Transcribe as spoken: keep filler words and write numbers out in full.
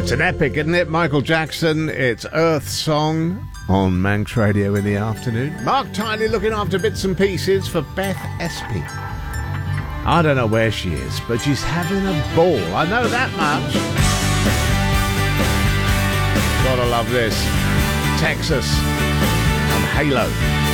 It's an epic, isn't it? Michael Jackson, it's Earth Song on Manx Radio in the afternoon. Mark Tiley looking after bits and pieces for Beth Espy. I don't know where she is, but she's having a ball. I know that much. Gotta love this. Texas and Halo.